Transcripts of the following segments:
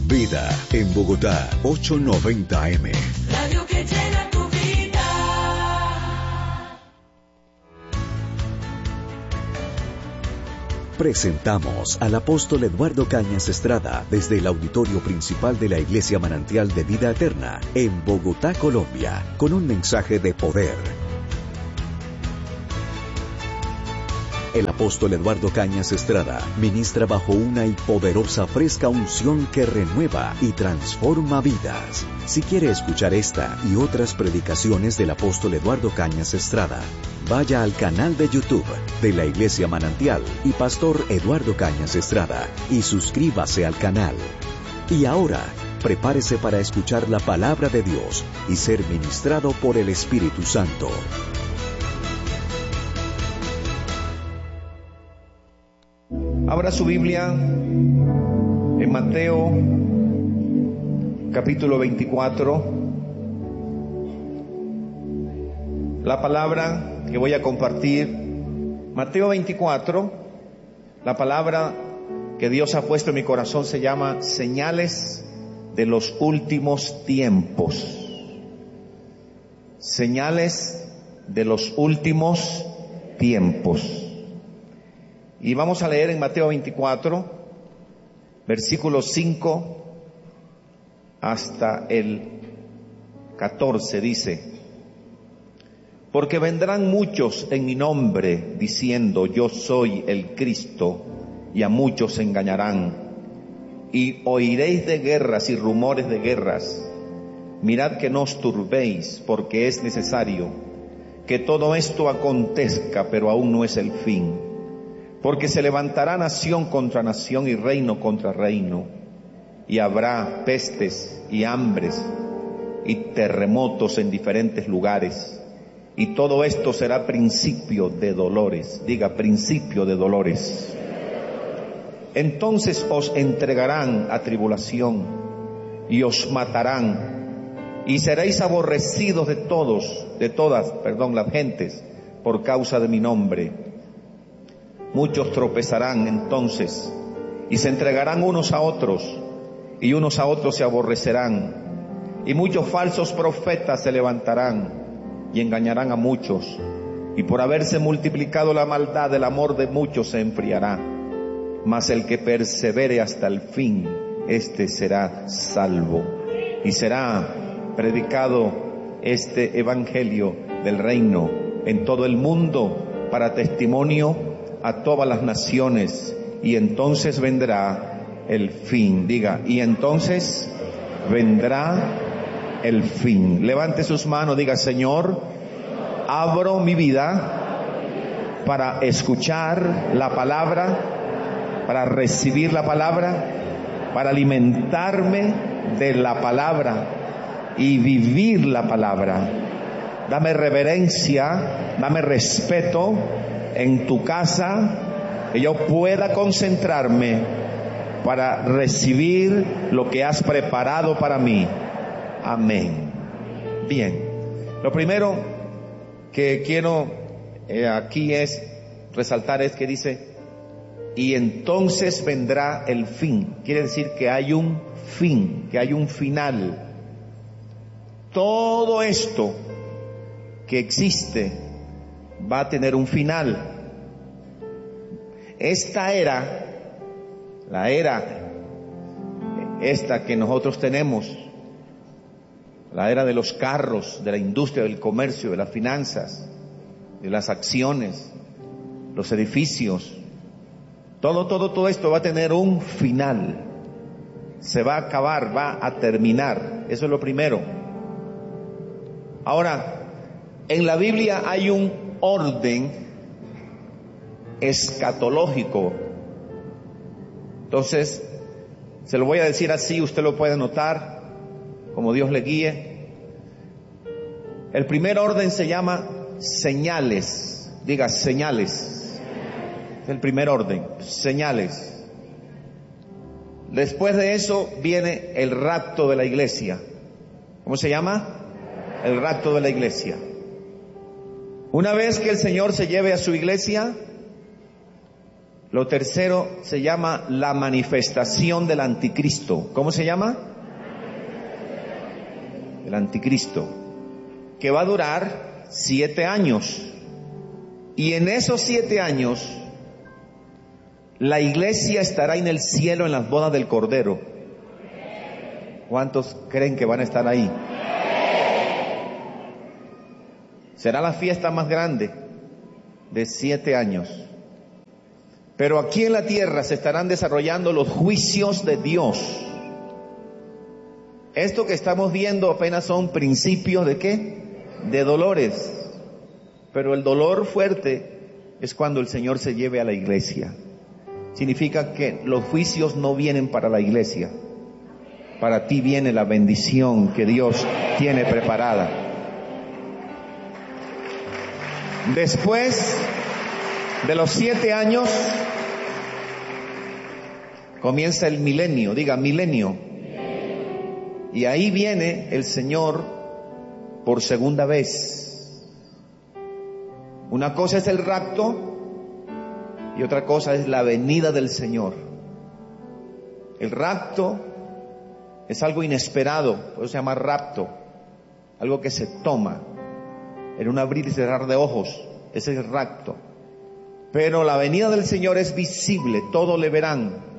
Vida en Bogotá, 890 AM. Radio que llena tu vida. Presentamos al apóstol Eduardo Cañas Estrada desde el auditorio principal de la Iglesia Manantial de Vida Eterna en Bogotá, Colombia, con un mensaje de poder. El apóstol Eduardo Cañas Estrada ministra bajo una y poderosa fresca unción que renueva y transforma vidas. Si quiere escuchar esta y otras predicaciones del apóstol Eduardo Cañas Estrada, vaya al canal de YouTube de la Iglesia Manantial y Pastor Eduardo Cañas Estrada y suscríbase al canal. Y ahora, prepárese para escuchar la palabra de Dios y ser ministrado por el Espíritu Santo. Abra su Biblia en Mateo capítulo 24. La palabra que voy a compartir, Mateo 24, la palabra que Dios ha puesto en mi corazón se llama señales de los últimos tiempos. Señales de los últimos tiempos. Y vamos a leer en Mateo 24, versículos 5 hasta el 14, dice: porque vendrán muchos en mi nombre diciendo yo soy el Cristo, y a muchos engañarán. Y oiréis de guerras y rumores de guerras. Mirad que no os turbéis, porque es necesario que todo esto acontezca, pero aún no es el fin. Porque se levantará nación contra nación y reino contra reino, y habrá pestes y hambres y terremotos en diferentes lugares, y todo esto será principio de dolores. Diga, principio de dolores. Entonces os entregarán a tribulación y os matarán, y seréis aborrecidos de todas las gentes por causa de mi nombre. Muchos tropezarán entonces y se entregarán unos a otros, y unos a otros se aborrecerán, y muchos falsos profetas se levantarán y engañarán a muchos, y por haberse multiplicado la maldad, el amor de muchos se enfriará. Mas el que persevere hasta el fin, este será salvo. Y será predicado este evangelio del reino en todo el mundo para testimonio a todas las naciones, y entonces vendrá el fin. Diga, y entonces vendrá el fin. Levante sus manos, diga: Señor, abro mi vida para escuchar la palabra, para recibir la palabra, para alimentarme de la palabra y vivir la palabra. Dame reverencia, dame respeto en tu casa, que yo pueda concentrarme para recibir lo que has preparado para mí. Amén. Bien, lo primero que quiero aquí es resaltar es que dice, y entonces vendrá el fin. Quiere decir que hay un fin, que hay un final. Todo esto que existe va a tener un final. Esta era, la era esta que nosotros tenemos, la era de los carros, de la industria, del comercio, de las finanzas, de las acciones, los edificios, todo esto va a tener un final. Se va a acabar, va a terminar. Eso es lo primero. Ahora, en la Biblia hay un orden escatológico. Entonces, se lo voy a decir así, usted lo puede anotar, como Dios le guíe. El primer orden se llama señales. Diga, señales. Es el primer orden, señales. Después de eso viene el rapto de la iglesia. ¿Cómo se llama? El rapto de la iglesia. Una vez que el Señor se lleve a su iglesia, Lo tercero se llama la manifestación del anticristo. ¿Cómo se llama? El anticristo, que va a durar 7 años. Y en esos 7 años, la iglesia estará en el cielo en las bodas del Cordero. ¿Cuántos creen que van a estar ahí? Será la fiesta más grande de 7 años. Pero aquí en la tierra se estarán desarrollando los juicios de Dios. Esto que estamos viendo apenas son principios ¿de qué? De dolores. Pero el dolor fuerte es cuando el Señor se lleve a la iglesia. Significa que los juicios no vienen para la iglesia. Para ti viene la bendición que Dios tiene preparada. Después de los 7 años, comienza el milenio, diga milenio. Y ahí viene el Señor por segunda vez. Una cosa es el rapto y otra cosa es la venida del Señor. El rapto es algo inesperado, por eso se llama rapto, algo que se toma en un abrir y cerrar de ojos, ese es el rapto. Pero la venida del Señor es visible, todo le verán.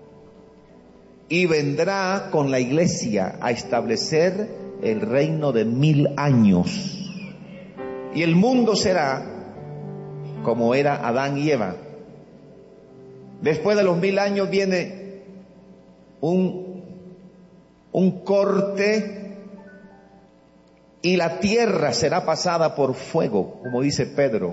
Y vendrá con la iglesia a establecer el reino de 1000 años. Y el mundo será como era Adán y Eva. Después de los 1000 años viene un corte y la tierra será pasada por fuego, como dice Pedro.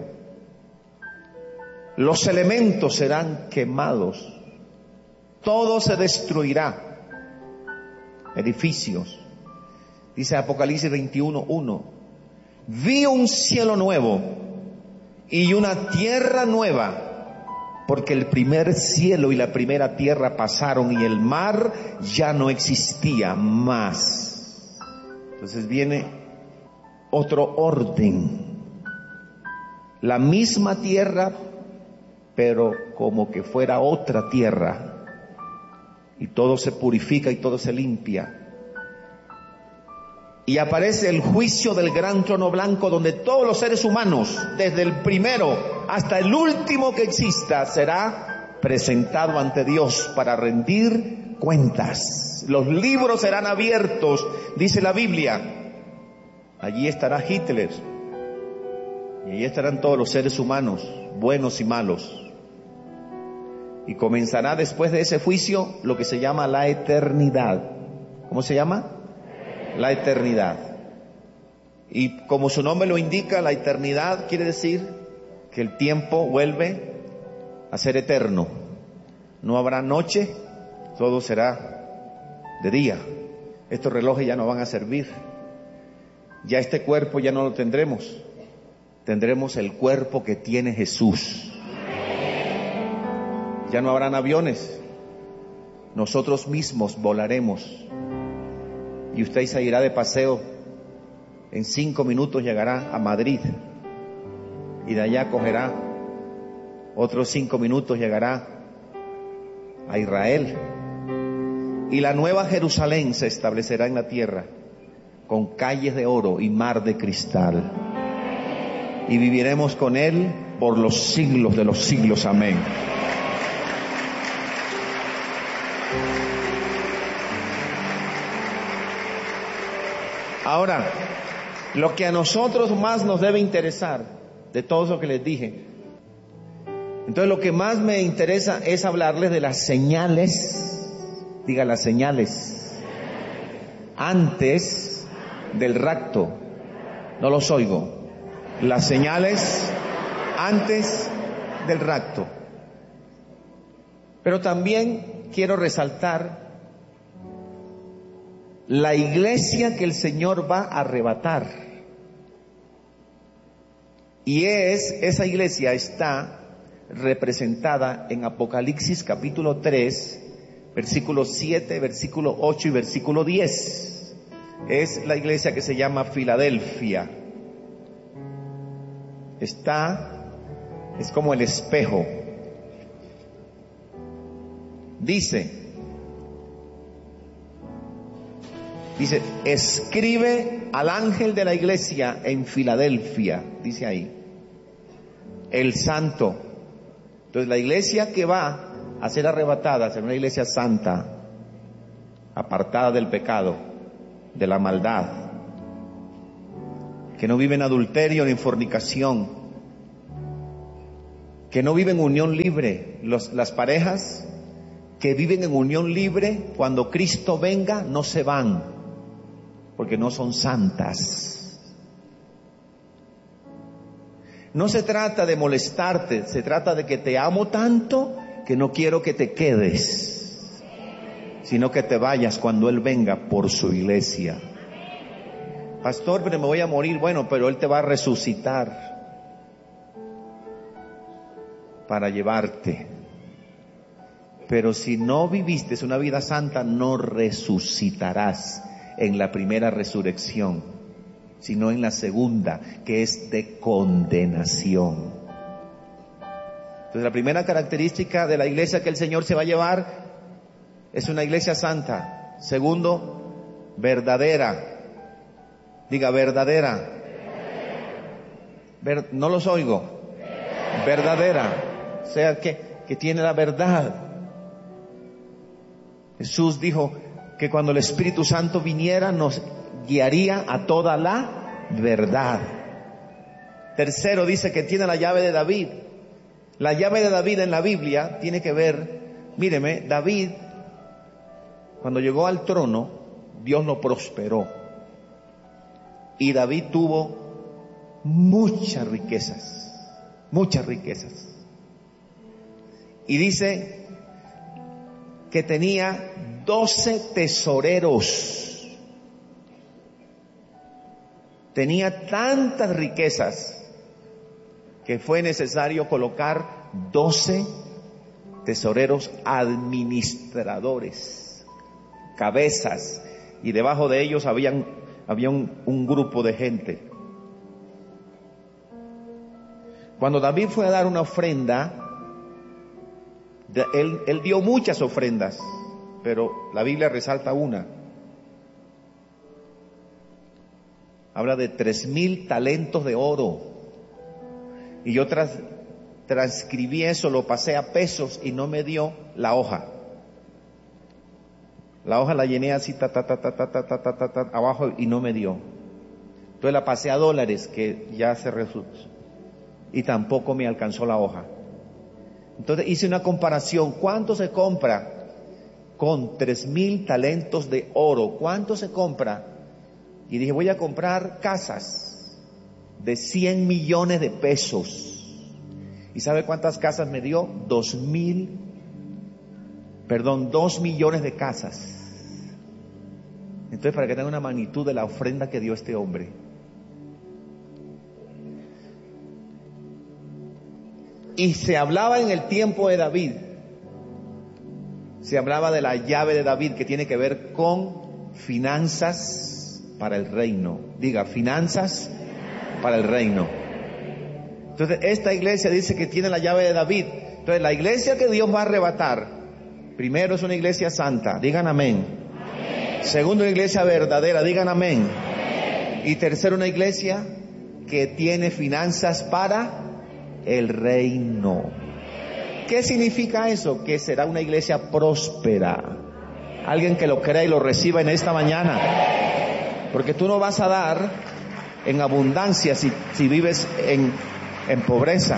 Los elementos serán quemados. Todo se destruirá. Edificios. Dice Apocalipsis 21:1. Vi un cielo nuevo y una tierra nueva, porque el primer cielo y la primera tierra pasaron y el mar ya no existía más. Entonces viene otro orden. La misma tierra, pero como que fuera otra tierra. Y todo se purifica y todo se limpia. Y aparece el juicio del gran trono blanco, donde todos los seres humanos, desde el primero hasta el último que exista, será presentado ante Dios para rendir cuentas. Los libros serán abiertos, dice la Biblia. Allí estará Hitler. Y allí estarán todos los seres humanos, buenos y malos. Y comenzará después de ese juicio lo que se llama la eternidad. ¿Cómo se llama? La eternidad. Y como su nombre lo indica, la eternidad quiere decir que el tiempo vuelve a ser eterno. No habrá noche, todo será de día. Estos relojes ya no van a servir. Ya este cuerpo ya no lo tendremos. Tendremos el cuerpo que tiene Jesús. Ya no habrán aviones. Nosotros mismos volaremos. Y usted se irá de paseo. En 5 minutos llegará a Madrid. Y de allá cogerá otros 5 minutos, llegará a Israel. Y la nueva Jerusalén se establecerá en la tierra, con calles de oro y mar de cristal. Y viviremos con Él por los siglos de los siglos. Amén. Ahora, lo que a nosotros más nos debe interesar de todo eso que les dije. Entonces, lo que más me interesa es hablarles de las señales, diga las señales, antes del rapto. No los oigo. Las señales antes del rapto. Pero también quiero resaltar la iglesia que el Señor va a arrebatar. Y esa iglesia está representada en Apocalipsis capítulo 3, versículo 7, versículo 8 y versículo 10. Es la iglesia que se llama Filadelfia. Es como el espejo. Dice, escribe al ángel de la iglesia en Filadelfia, dice ahí, el santo. Entonces la iglesia que va a ser arrebatada será una iglesia santa, apartada del pecado, de la maldad, que no vive en adulterio ni en fornicación, que no vive en unión libre. Las parejas que viven en unión libre, cuando Cristo venga, no se van, porque no son santas. No se trata de molestarte, se trata de que te amo tanto que no quiero que te quedes, sino que te vayas cuando Él venga por su iglesia. Pastor, pero me voy a morir. Bueno, pero Él te va a resucitar para llevarte. Pero si no viviste una vida santa, no resucitarás en la primera resurrección, sino en la segunda, que es de condenación. Entonces, la primera característica de la iglesia que el Señor se va a llevar es una iglesia santa. Segundo, verdadera. Diga, verdadera. No los oigo. Verdadera. O sea, que tiene la verdad. Jesús dijo que cuando el Espíritu Santo viniera nos guiaría a toda la verdad. Tercero, dice que tiene la llave de David. La llave de David en la Biblia tiene que ver, míreme, David, cuando llegó al trono, Dios lo prosperó. Y David tuvo muchas riquezas. Y dice que tenía 12 tesoreros. Tenía tantas riquezas que fue necesario colocar 12 tesoreros administradores, cabezas, y debajo de ellos había un grupo de gente. Cuando David fue a dar una ofrenda, él dio muchas ofrendas, pero la Biblia resalta una. Habla de 3,000 talentos de oro. Y yo transcribí eso, lo pasé a pesos y no me dio la hoja. La hoja la llené así, abajo, y no me dio. Entonces la pasé a dólares, que ya se resultó, y tampoco me alcanzó la hoja. Entonces hice una comparación. ¿Cuánto se compra con 3,000 talentos de oro? ¿Cuánto se compra? Y dije, voy a comprar casas de 100 millones de pesos. ¿Y sabe cuántas casas me dio? 2 millones de casas. Entonces, para que tenga una magnitud de la ofrenda que dio este hombre. Y se hablaba en el tiempo de David, se hablaba de la llave de David, que tiene que ver con finanzas para el reino. Diga, finanzas para el reino. Entonces, esta iglesia dice que tiene la llave de David. Entonces, la iglesia que Dios va a arrebatar, primero es una iglesia santa, digan amén. Segundo, una iglesia verdadera, digan amén. Y tercero, una iglesia que tiene finanzas para el reino. ¿Qué significa eso? Que será una iglesia próspera. Alguien que lo crea y lo reciba en esta mañana. Porque tú no vas a dar en abundancia si vives en pobreza.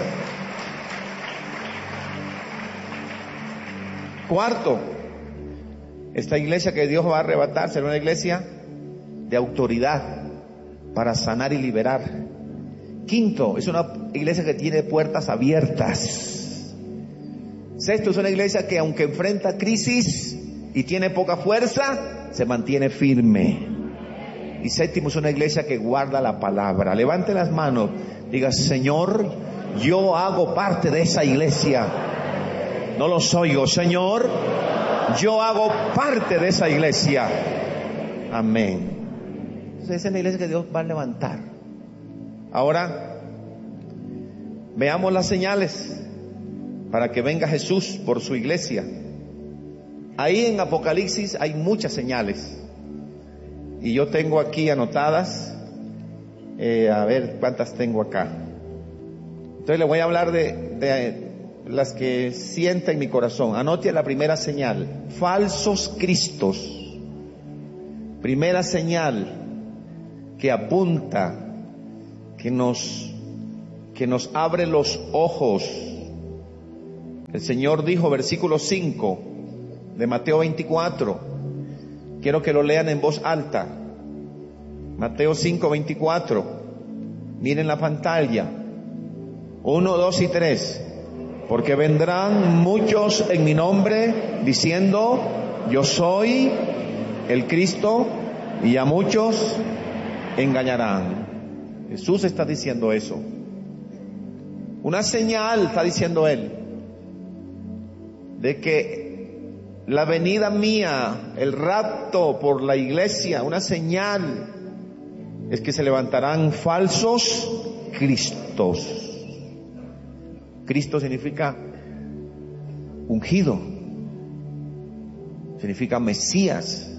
Cuarto, esta iglesia que Dios va a arrebatar será una iglesia de autoridad para sanar y liberar. Quinto, es una iglesia que tiene puertas abiertas. Sexto, es una iglesia que aunque enfrenta crisis y tiene poca fuerza, se mantiene firme. Y séptimo, es una iglesia que guarda la palabra. Levante las manos, diga, Señor, yo hago parte de esa iglesia. No los oigo, Señor, yo hago parte de esa iglesia. Amén. Entonces, esa es la iglesia que Dios va a levantar. Ahora, veamos las señales para que venga Jesús por su iglesia. Ahí en Apocalipsis hay muchas señales. Y yo tengo aquí anotadas, a ver cuántas tengo acá. Entonces le voy a hablar de las que sienta en mi corazón. Anote la primera señal: falsos cristos. Primera señal que apunta, que nos abre los ojos. El Señor dijo, versículo 5 de Mateo 24. Quiero que lo lean en voz alta. Mateo 5:24. Miren la pantalla. 1, 2 y 3. Porque vendrán muchos en mi nombre diciendo, yo soy el Cristo, y a muchos engañarán. Jesús está diciendo eso. Una señal, está diciendo Él, de que la venida mía, el rapto por la iglesia, una señal, es que se levantarán falsos cristos. Cristo significa ungido, significa Mesías,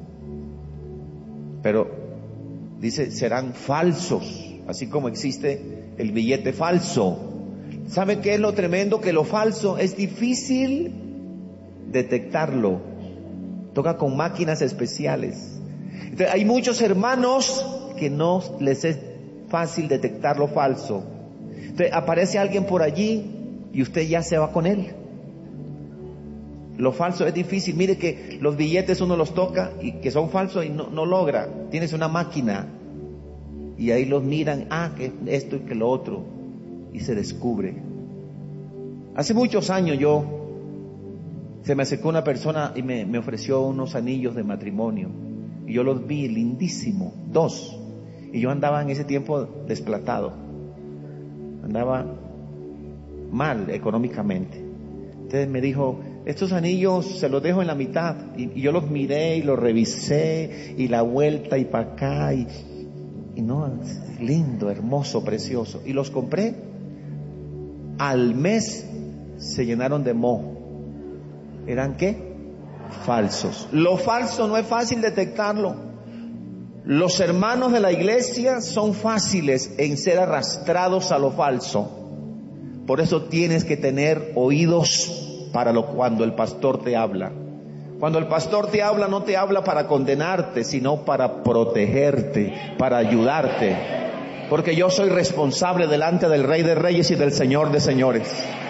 pero dice serán falsos, así como existe el billete falso. ¿Sabe qué es lo tremendo? Que lo falso es difícil detectarlo, toca con máquinas especiales. Entonces, hay muchos hermanos que no les es fácil detectar lo falso. Entonces aparece alguien por allí y usted ya se va con él. Lo falso es difícil. Mire que los billetes uno los toca y que son falsos y no logra. Tienes una máquina y ahí los miran, que esto y que lo otro, y se descubre. Hace muchos años se me acercó una persona y me ofreció unos anillos de matrimonio y yo los vi lindísimos, 2, y yo andaba en ese tiempo desplatado, andaba mal económicamente. Entonces me dijo, estos anillos se los dejo en la mitad, y yo los miré y los revisé y la vuelta y para acá y no, lindo, hermoso, precioso, y los compré. Al mes se llenaron de moho. ¿Eran qué? Falsos. Lo falso no es fácil detectarlo. Los hermanos de la iglesia son fáciles en ser arrastrados a lo falso. Por eso tienes que tener oídos para cuando el pastor te habla. Cuando el pastor te habla, no te habla para condenarte, sino para protegerte, para ayudarte. Porque yo soy responsable delante del Rey de Reyes y del Señor de Señores.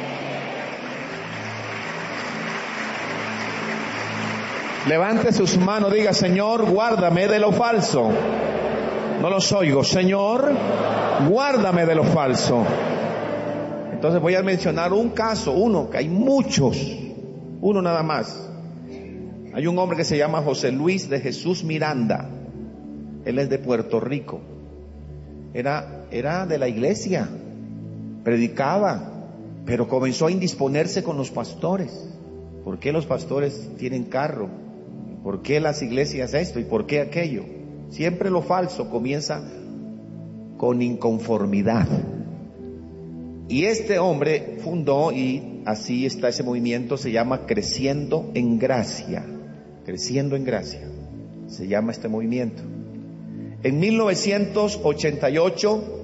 Levante sus manos, diga, Señor, guárdame de lo falso. No los oigo. Señor, guárdame de lo falso. Entonces voy a mencionar un caso, uno, que hay muchos, uno nada más. Hay un hombre que se llama José Luis de Jesús Miranda. Él es de Puerto Rico. Era de la iglesia, predicaba, pero comenzó a indisponerse con los pastores. ¿Por qué los pastores tienen carro? ¿Por qué las iglesias esto? ¿Y por qué aquello? Siempre lo falso comienza con inconformidad. Y este hombre fundó, y así está ese movimiento, se llama Creciendo en Gracia. Creciendo en Gracia se llama este movimiento. En 1988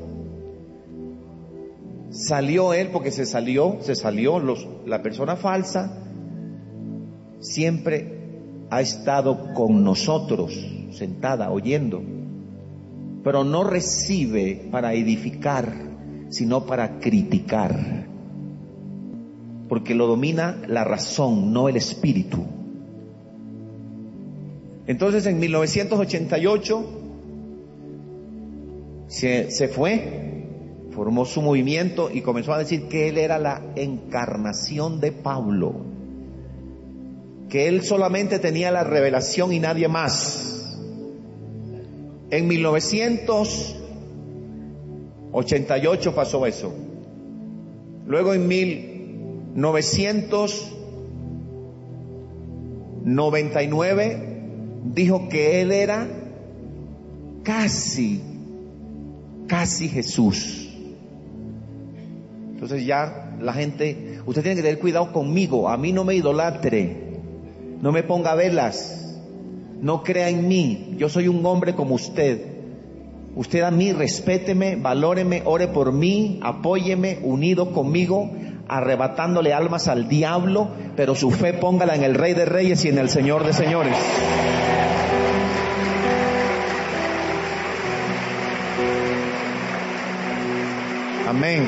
salió él, porque se salió la persona falsa siempre ha estado con nosotros, sentada, oyendo, pero no recibe para edificar, sino para criticar, porque lo domina la razón, no el espíritu. Entonces en 1988 se fue, formó su movimiento y comenzó a decir que él era la encarnación de Pablo, que él solamente tenía la revelación y nadie más. En 1988 pasó eso. Luego en 1999 dijo que él era casi Jesús. Entonces ya la gente, usted tiene que tener cuidado conmigo, a mí no me idolatre. no me ponga velas, no crea en mí, yo soy un hombre como usted. Usted a mí respéteme, valóreme, ore por mí, apóyeme, unido conmigo, arrebatándole almas al diablo, pero su fe póngala en el Rey de Reyes y en el Señor de Señores. Amén.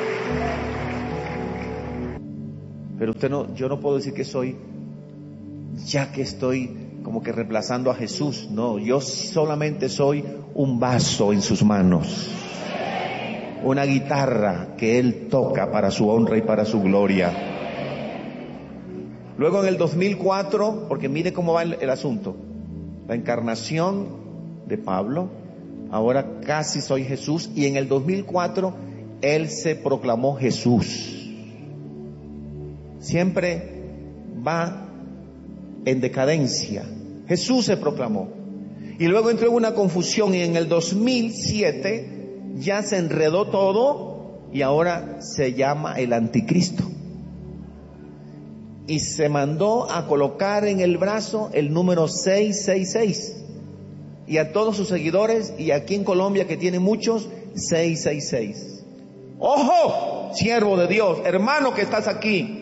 Pero yo no puedo decir que soy, ya que estoy como que reemplazando a Jesús. No, yo solamente soy un vaso en sus manos, una guitarra que Él toca para su honra y para su gloria. Luego en el 2004, porque mire cómo va el asunto, la encarnación de Pablo, ahora casi soy Jesús, y en el 2004 Él se proclamó Jesús. Siempre va en decadencia. Jesús se proclamó. Y luego entró en una confusión y en el 2007 ya se enredó todo y ahora se llama el anticristo. Y se mandó a colocar en el brazo el número 666. Y a todos sus seguidores, y aquí en Colombia que tiene muchos, 666. ¡Ojo! Siervo de Dios, hermano que estás aquí.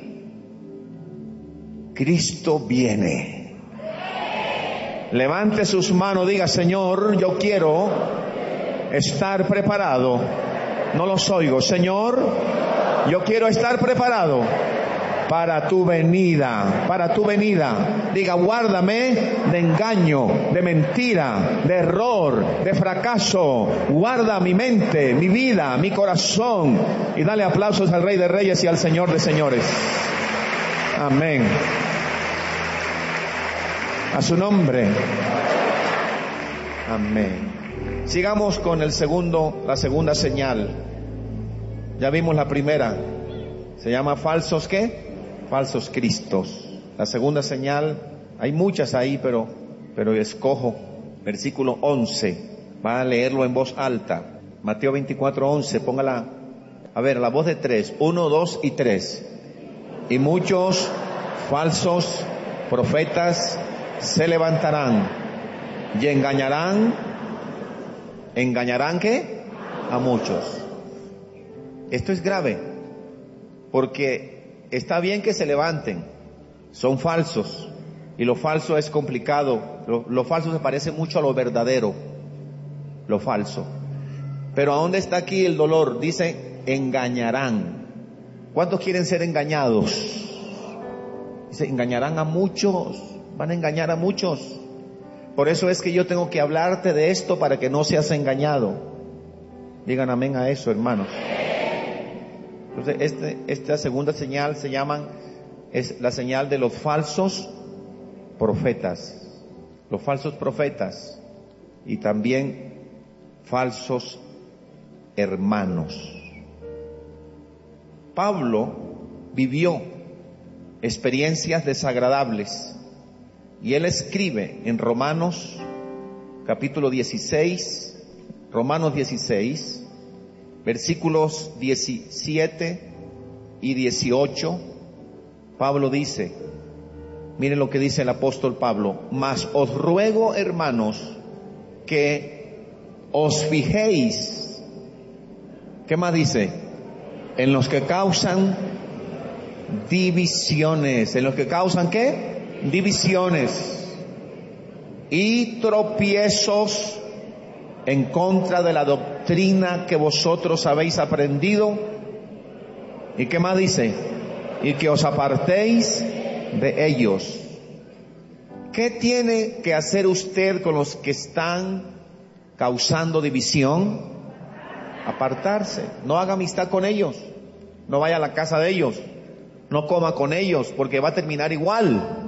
Cristo viene. Levante sus manos, diga: Señor, yo quiero estar preparado. No los oigo. Señor, yo quiero estar preparado para tu venida, para tu venida. Diga: guárdame de engaño, de mentira, de error, de fracaso. Guarda mi mente, mi vida, mi corazón. Y dale aplausos al Rey de Reyes y al Señor de Señores. Amén. A su nombre. Amén. Sigamos con la segunda señal. Ya vimos la primera. Se llama falsos ¿qué? Falsos cristos. La segunda señal, hay muchas ahí, pero escojo versículo 11. Va a leerlo en voz alta. Mateo 24:11. Póngala, a ver, la voz de 3. 1, 2 y 3. Y muchos falsos profetas se levantarán y engañarán ¿qué? A muchos. Esto es grave, porque está bien que se levanten, son falsos, y lo falso es complicado, lo falso se parece mucho a lo verdadero, lo falso. Pero ¿a dónde está aquí el dolor? Dice, engañarán. ¿Cuántos quieren ser engañados? Dice, engañarán a muchos, van a engañar a muchos. Por eso es que yo tengo que hablarte de esto para que no seas engañado. Digan amén a eso, hermanos. Entonces, esta segunda señal es la señal de los falsos profetas. Los falsos profetas y también falsos hermanos. Pablo vivió experiencias desagradables y él escribe en Romanos capítulo 16, Romanos 16, versículos 17 y 18, Pablo dice, miren lo que dice el apóstol Pablo: mas os ruego, hermanos, que os fijéis, ¿qué más dice? En los que causan divisiones. ¿En los que causan qué? Divisiones y tropiezos en contra de la doctrina que vosotros habéis aprendido. ¿Y qué más dice? Y que os apartéis de ellos. ¿Qué tiene que hacer usted con los que están causando división? Apartarse. No haga amistad con ellos, no vaya a la casa de ellos, no coma con ellos, porque va a terminar igual.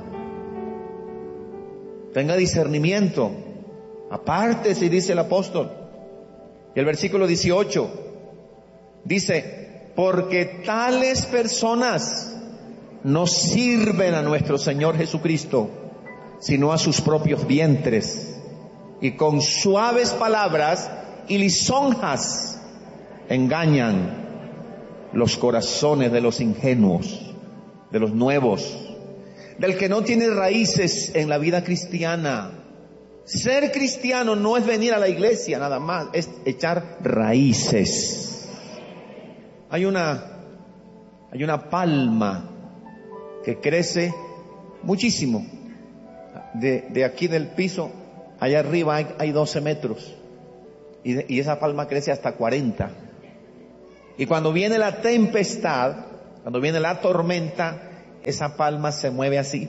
Tenga discernimiento, apártese, dice el apóstol. Y el versículo 18 dice, porque tales personas no sirven a nuestro Señor Jesucristo, sino a sus propios vientres, y con suaves palabras y lisonjas engañan los corazones de los ingenuos, de los nuevos. del que no tiene raíces en la vida cristiana. Ser cristiano no es venir a la iglesia nada más, es echar raíces. Hay una palma que crece muchísimo. De aquí del piso, allá arriba hay 12 metros. Y esa palma crece hasta 40. Y cuando viene la tempestad, cuando viene la tormenta, esa palma se mueve así.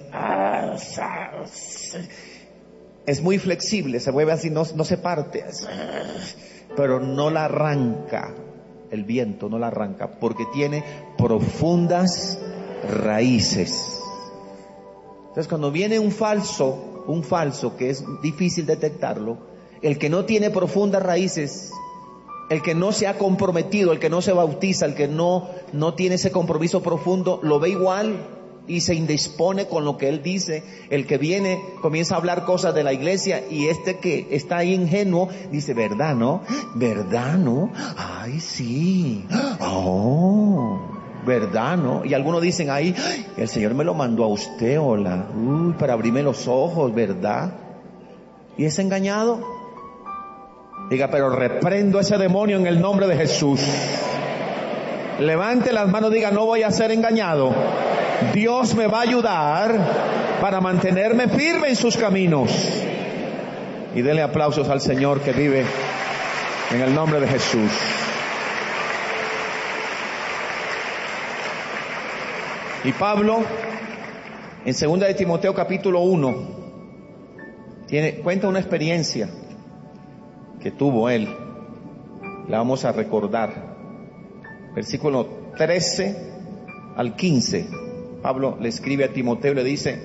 Es muy flexible, se mueve así, no se parte. Pero no la arranca el viento, no la arranca, porque tiene profundas raíces. Entonces, cuando viene un falso que es difícil detectarlo, el que no tiene profundas raíces, el que no se ha comprometido, el que no se bautiza, el que no tiene ese compromiso profundo, lo ve igual y se indispone con lo que él dice. El que viene comienza a hablar cosas de la iglesia y este que está ahí ingenuo dice, ¿verdad, no? ¿Verdad, no? Ay, sí. Oh, ¿verdad, no? Y algunos dicen, ay, el Señor me lo mandó a usted, hola, para abrirme los ojos, ¿verdad? ¿Y es engañado? Diga, pero reprendo ese demonio en el nombre de Jesús. Levante las manos, diga, no voy a ser engañado. Dios me va a ayudar para mantenerme firme en sus caminos. Y denle aplausos al Señor que vive en el nombre de Jesús. Y Pablo, en 2 de Timoteo capítulo 1, cuenta una experiencia que tuvo él. La vamos a recordar. Versículo 13 al 15. Pablo le escribe a Timoteo y le dice,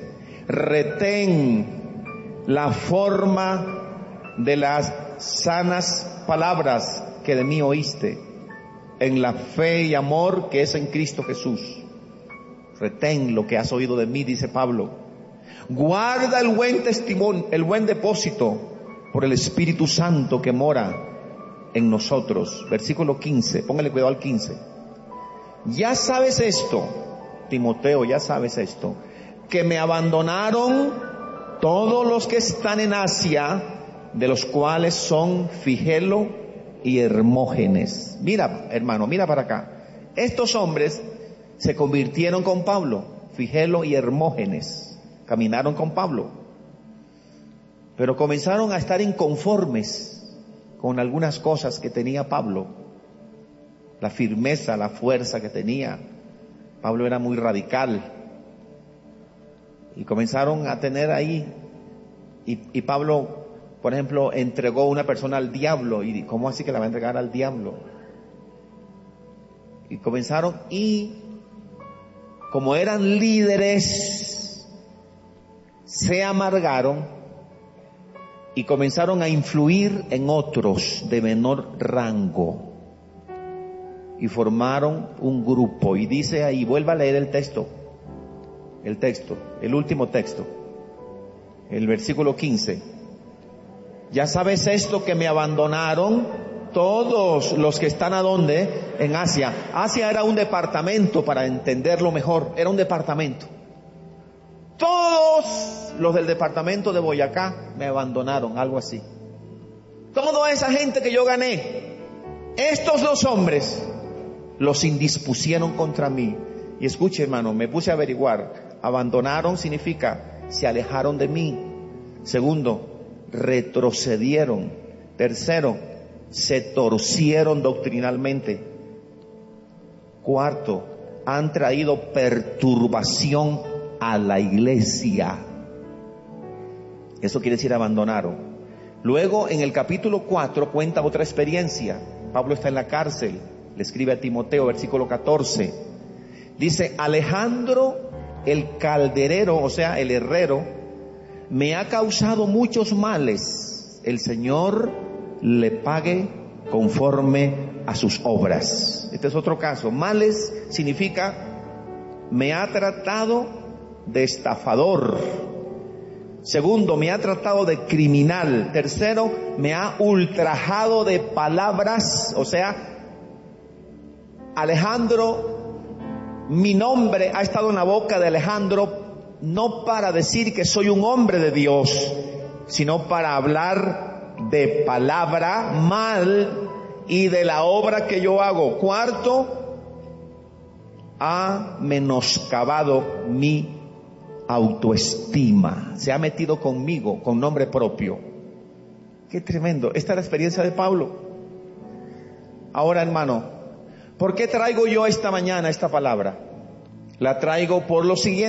retén la forma de las sanas palabras que de mí oíste, en la fe y amor que es en Cristo Jesús. Retén lo que has oído de mí, dice Pablo. Guarda el buen testimonio, el buen depósito por el Espíritu Santo que mora en nosotros. Versículo 15, póngale cuidado al 15. Ya sabes esto, Timoteo, ya sabes esto, que me abandonaron todos los que están en Asia, de los cuales son Figelo y Hermógenes. Mira, hermano, mira para acá. Estos hombres se convirtieron con Pablo, Figelo y Hermógenes, caminaron con Pablo, pero comenzaron a estar inconformes con algunas cosas que tenía Pablo, la firmeza, la fuerza que tenía. Pablo era muy radical y comenzaron a tener ahí, y Pablo, por ejemplo, entregó una persona al diablo. Y ¿cómo así que la va a entregar al diablo? Y comenzaron, y como eran líderes, se amargaron y comenzaron a influir en otros de menor rango y formaron un grupo. Y dice ahí, vuelva a leer el texto, el último texto, el versículo 15. Ya sabes esto, que me abandonaron todos los que están ¿a dónde? En Asia. Asia era un departamento, para entenderlo mejor, era un departamento. Todos los del departamento de Boyacá me abandonaron, algo así. Toda esa gente que yo gané, estos dos hombres los indispusieron contra mí. Y escuche, hermano, me puse a averiguar. Abandonaron significa se alejaron de mí. Segundo, retrocedieron. Tercero, se torcieron doctrinalmente. Cuarto, han traído perturbación a la iglesia. Eso quiere decir abandonaron. Luego en el capítulo 4 cuenta otra experiencia. Pablo está en la cárcel, le escribe a Timoteo, versículo 14. Dice, Alejandro el calderero, o sea el herrero, me ha causado muchos males. El Señor le pague conforme a sus obras. Este es otro caso. Males significa me ha tratado de estafador. Segundo, me ha tratado de criminal. Tercero, me ha ultrajado de palabras. O sea, Alejandro, mi nombre ha estado en la boca de Alejandro no para decir que soy un hombre de Dios, sino para hablar de palabra mal y de la obra que yo hago. Cuarto, ha menoscabado mi autoestima. Se ha metido conmigo con nombre propio. Qué tremendo. Esta es la experiencia de Pablo. Ahora, hermano, ¿por qué traigo yo esta mañana esta palabra? La traigo por lo siguiente.